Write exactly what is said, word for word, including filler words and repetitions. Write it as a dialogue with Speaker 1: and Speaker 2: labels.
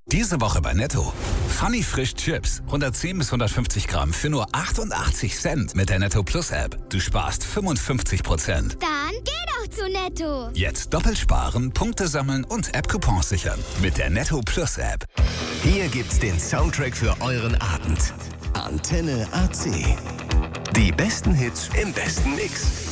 Speaker 1: Diese Woche bei Netto. Funny Frisch Chips. hundertzehn bis hundertfünfzig Gramm für nur achtundachtzig Cent mit der Netto Plus App. Du sparst fünfundfünfzig Prozent.
Speaker 2: Dann geh doch zu Netto.
Speaker 1: Jetzt doppelt sparen, Punkte sammeln und App-Coupons sichern. Mit der Netto Plus App.
Speaker 3: Hier gibt's den Soundtrack für euren Abend. Antenne A C. Die besten Hits im besten Mix.